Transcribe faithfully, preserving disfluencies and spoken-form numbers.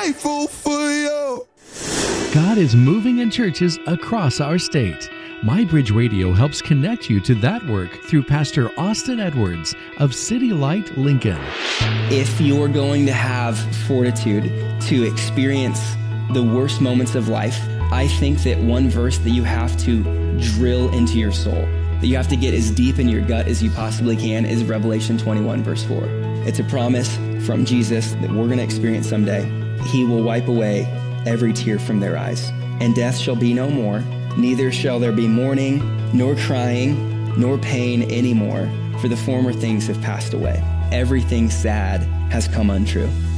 grateful for you. God is moving in churches across our state. MyBridge Radio helps connect you to that work through Pastor Austin Edwards of City Light, Lincoln. If you're going to have fortitude to experience the worst moments of life, I think that one verse that you have to drill into your soul, that you have to get as deep in your gut as you possibly can, is Revelation twenty-one, verse four. It's a promise from Jesus that we're going to experience someday. He will wipe away every tear from their eyes, and death shall be no more. Neither shall there be mourning, nor crying, nor pain anymore, for the former things have passed away. Everything sad has come untrue.